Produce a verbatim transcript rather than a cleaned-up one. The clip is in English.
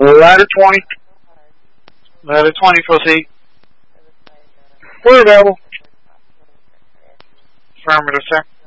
Ladder twenty. Ladder twenty, proceed. We're available. Affirmative, sir.